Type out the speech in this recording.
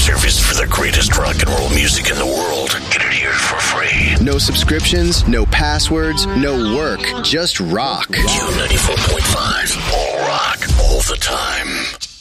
service for the greatest rock and roll music in the world. Get it here for free. No subscriptions, no passwords, no work. Just rock. Q94.5. All rock, all the time.